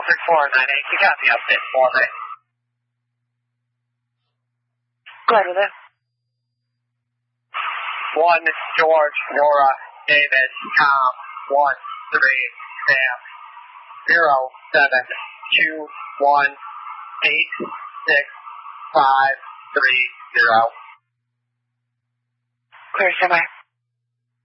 6498, you got the update for me. Go ahead with it. 1 George, Nora, David, Tom, 1 3 Sam, 0 7 2 1 8 6 5 3 0. Clear, standby.